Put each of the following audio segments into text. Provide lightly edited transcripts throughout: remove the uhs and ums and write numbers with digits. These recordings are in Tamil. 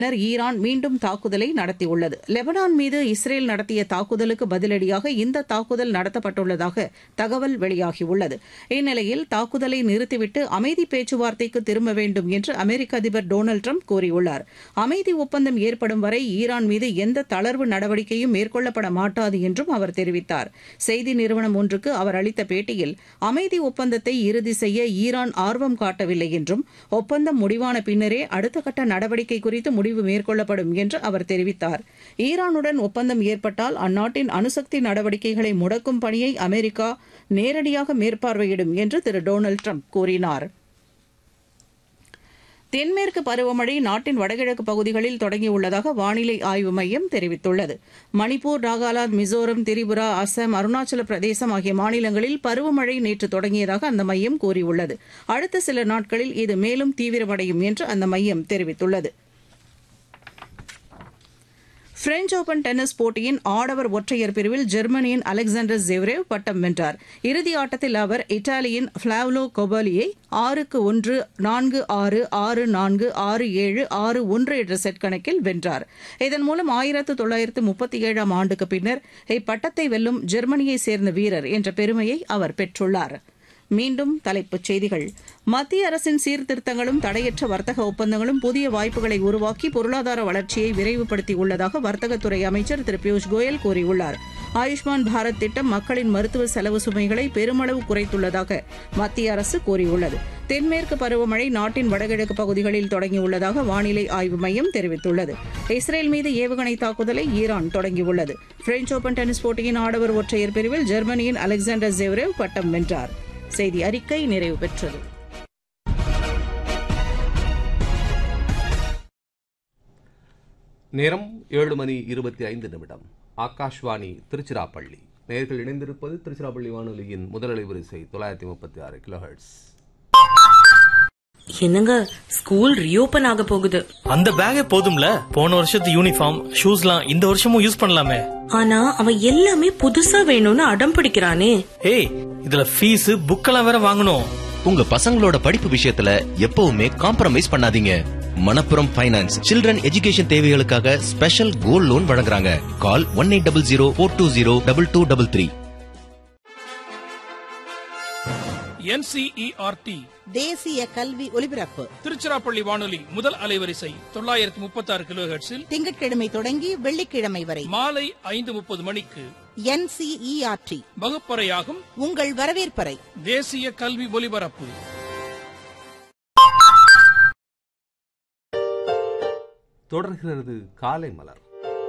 ஈரான் மீண்டும் தாக்குதலை நடத்தியுள்ளது. லெபனான் மீது இஸ்ரேல் நடத்திய தாக்குதலுக்கு பதிலடியாக இந்த தாக்குதல் நடத்தப்பட்டுள்ளதாக தகவல் வெளியாகியுள்ளது. இந்நிலையில் தாக்குதலை நிறுத்திவிட்டு அமைதி பேச்சுவார்த்தைக்கு திரும்ப வேண்டும் என்று அமெரிக்க அதிபர் டொனால்டு டிரம்ப் கூறியுள்ளார். அமைதி ஒப்பந்தம் ஏற்படும் வரை ஈரான் மீது எந்த தளர்வு நடவடிக்கையும் மேற்கொள்ளப்பட மாட்டாது என்றும் அவர் தெரிவித்தார். செய்தி நிறுவனம் ஒன்றுக்கு அவர் அளித்த பேட்டியில் அமைதி ஒப்பந்தத்தை இறுதி செய்ய ஈரான் ஆர்வம் காட்டவில்லை என்றும் ஒப்பந்தம் முடிவான பின்னரே அடுத்த கட்ட நடவடிக்கை குறித்து முடிவு மேற்கொள்ளப்படும் என்று அவர் தெரிவித்தார். ஈரானுடன் ஒப்பந்தம் ஏற்பட்டால் அந்நாட்டின் அணுசக்தி நடவடிக்கைகளை முடக்கும் பணியை அமெரிக்கா நேரடியாக மேற்பார்வையிடும் என்று திரு டொனால்டு டிரம்ப் கூறினார். தென்மேற்கு பருவமழை நாட்டின் வடகிழக்கு பகுதிகளில் தொடங்கியுள்ளதாக வானிலை ஆய்வு மையம் தெரிவித்துள்ளது. மணிப்பூர், நாகாலாந்து, மிசோரம், திரிபுரா, அசாம், அருணாச்சல பிரதேசம் ஆகிய மாநிலங்களில் பருவமழை நேற்று தொடங்கியதாக அந்த மையம் கூறியுள்ளது. அடுத்த சில நாட்களில் இது மேலும் தீவிரமடையும் என்று அந்த மையம் தெரிவித்துள்ளது. பிரெஞ்ச் ஓபன் டென்னிஸ் போட்டியின் ஆடவர் ஒற்றையர் பிரிவில் ஜெர்மனியின் அலெக்சாண்டர் ஜெவ்ரேவ் பட்டம் வென்றார். இறுதி ஆட்டத்தில் அவர் இத்தாலியின் ஃபிளாவியோ கொபாலியை 6-1, 4-6, 6-4, 6-7, 6-1 என்ற செட் கணக்கில் வென்றார். இதன் மூலம் 1937ஆம் ஆண்டுக்கு பின்னர் இப்பட்டத்தை வெல்லும் ஜெர்மனியைச் சேர்ந்த வீரர் என்ற பெருமையை அவர் பெற்றுள்ளார். மீண்டும் தலைப்புச் செய்திகள். மத்திய அரசின் சீர்திருத்தங்களும் தடையற்ற வர்த்தக ஒப்பந்தங்களும் புதிய வாய்ப்புகளை உருவாக்கி பொருளாதார வளர்ச்சியை விரைவுபடுத்தியுள்ளதாக வர்த்தகத்துறை அமைச்சர் திரு பியூஷ் கோயல் கூறியுள்ளார். ஆயுஷ்மான் பாரத் திட்டம் மக்களின் மருத்துவ செலவு சுமைகளை பெருமளவு குறைத்துள்ளதாக மத்திய அரசு கூறியுள்ளது. தென்மேற்கு பருவமழை நாட்டின் வடகிழக்கு பகுதிகளில் தொடங்கியுள்ளதாக வானிலை ஆய்வு மையம் தெரிவித்துள்ளது. இஸ்ரேல் மீது ஏவுகணை தாக்குதலை ஈரான் தொடங்கியுள்ளது. பிரெஞ்ச் ஓபன் டென்னிஸ் போட்டியின் ஆடவர் ஒற்றையர் பிரிவில் ஜெர்மனியின் அலெக்சாண்டர் ஜெவ்ரேவ் பட்டம் வென்றார். செய்தி அறிக்கை நிறைவு பெற்றது. நேரம் 7:25. ஆகாஷ்வாணி திருச்சிராப்பள்ளி. நேயர்கள் இணைந்திருப்பது திருச்சிராப்பள்ளி வானொலியின் முதல் அலைவரிசை 936 கிலோஹெர்ட்ஸ். என்னங்க, ஸ்கூல் ரீஓபன் ஆக போகுது. அந்த பேக்கே போதும்ல, போன வருஷத்து யூனிஃபார்ம் ஷூஸ்லாம் இந்த வருஷமும் யூஸ் பண்ணலாமே. ஆனா அவன் எல்லாமே புதுசா வேணும்னு அடம் பிடிக்கிறானே. ஏய், இதுல ஃபீஸ் புக்கெல்லாம் வேற வாங்கணும். உங்க பசங்களோட படிப்பு விஷயத்துல எப்பவுமே காம்ப்ரமைஸ் பண்ணாதீங்க. மணப்புரம் ஃபைனான்ஸ் சில்ட்ரன் எஜுகேஷன் தேவைகளுக்காக ஸ்பெஷல் கோல்ட் லோன் வழங்குறாங்க. கால் 1800-420-2233. NCERT தேசிய கல்வி ஒலிபரப்பு திருச்சிராப்பள்ளி வானொலி முதல் அலைவரிசை 936 கிலோஹெர்ட்ஸில் திங்கட்கிழமை தொடங்கி வெள்ளிக்கிழமை வரை மாலை 5:30 மணிக்கு NCERT வகுப்பறையாகும் உங்கள் வரவேற்பறை. தேசிய கல்வி ஒலிபரப்பு. தொடர்கிறது காலை மலர்.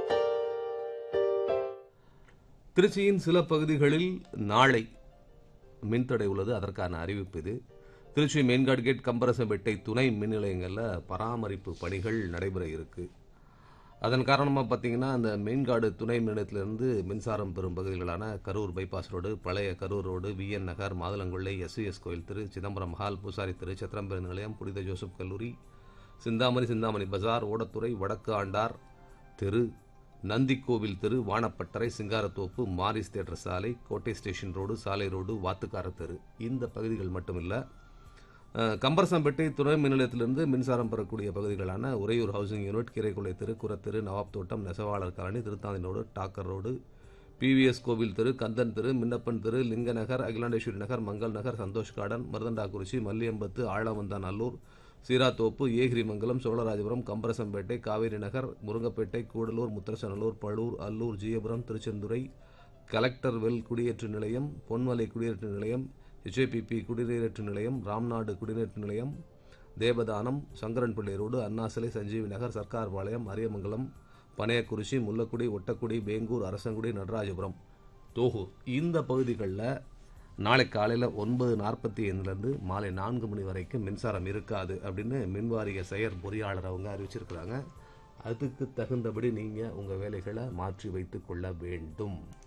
திருச்சியின் சில பகுதிகளில் நாளை மின்தடை உள்ளது. அதற்கான அறிவிப்பு இது. திருச்சி மெயின்காட் கேட், கம்பரசம்பேட்டை துணை மின் நிலையங்களில் பராமரிப்பு பணிகள் நடைபெற இருக்கு. அதன் காரணமாக பார்த்தீங்கன்னா அந்த மெயின்காடு துணை மின் நிலையத்திலிருந்து மின்சாரம் பெறும் பகுதிகளான கரூர் பைபாஸ் ரோடு, பழைய கரூர் ரோடு, VN நகர், மாதுளங்கொள்ளை, SVS கோயில் தெரு, சிதம்பரம் மஹால், பூசாரி தெரு, சத்திரம் பேருந்து நிலையம், புனித ஜோசப் கல்லூரி, சிந்தாமணி பஜார், ஓடத்துறை, வடக்கு ஆண்டார் தெரு, நந்திக்கோவில் தெரு, வானப்பட்டறை, சிங்காரத்தோப்பு, மாரிஸ் தியேட்டர் சாலை, கோட்டை ஸ்டேஷன் ரோடு, சாலை ரோடு, வாத்துக்கார தெரு, இந்த பகுதிகள் மட்டுமில்லை. கம்பரசம்பேட்டை துணை மின் நிலையத்திலிருந்து மின்சாரம் பெறக்கூடிய பகுதிகளான உறையூர் ஹவுசிங் யூனிட், கீரைக்குளை தெரு, குரத்தெரு, நவாப் தோட்டம், நெசவாளர் colony, திருத்தாந்தி road, Docker road, PVS கோவில் தெரு, கந்தன் தெரு, மின்னப்பன் தெரு, லிங்க நகர், அகிலாண்டேஸ்வரி நகர், மங்கள் நகர், சந்தோஷ் கார்டன், மருதண்டாக்குறிச்சி, மல்லியம்பத்து, ஆழவந்தான் நல்லூர், சீராத்தோப்பு, ஏகிரிமங்கலம், சோழராஜபுரம், கம்பரசம்பேட்டை, காவேரி நகர், முருங்கப்பேட்டை, கூடலூர், முத்திரசநல்லூர், பழூர், அல்லூர், ஜீயபுரம், திருச்செந்துறை, கலெக்டர் வெல் குடியேற்று நிலையம், பொன்மலை குடியேற்று நிலையம், HAPP குடிநீரேற்று நிலையம், ராம்நாடு குடிநீரேற்று நிலையம், தேவதானம், சங்கரன்பிள்ளை ரோடு, அண்ணாசிலை, சஞ்சீவி நகர், சர்க்கார் பாளையம், அரியமங்கலம், பனையக்குறிச்சி, முல்லக்குடி, ஒட்டக்குடி, வேங்கூர், அரசங்குடி, நடராஜபுரம், தோகூர், இந்த பகுதிகளில் நாளை காலையில் 9:45 மாலை 4 மணி வரைக்கும் மின்சாரம் இருக்காது அப்படின்னு மின்வாரிய செயற் பொறியாளர் அவங்க அறிவிச்சிருக்கிறாங்க. அதுக்கு தகுந்தபடி நீங்கள் உங்கள் வேலைகளை மாற்றி வைத்து கொள்ள வேண்டும்.